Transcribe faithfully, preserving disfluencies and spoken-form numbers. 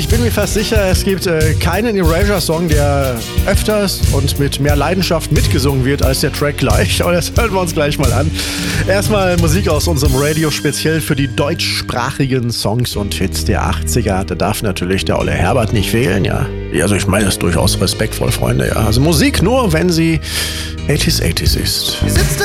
ich bin mir fast sicher, es gibt äh, keinen Erasure-Song, der öfters und mit mehr Leidenschaft mitgesungen wird als der Track gleich. Aber das hören wir uns gleich mal an. Erstmal Musik aus unserem Radio speziell für die deutschsprachigen Songs und Hits der achtziger. Da darf natürlich der Olle Herbert nicht fehlen, ja. Also ich meine das durchaus respektvoll, Freunde, ja. Also Musik nur, wenn sie achtziger achtziger ist.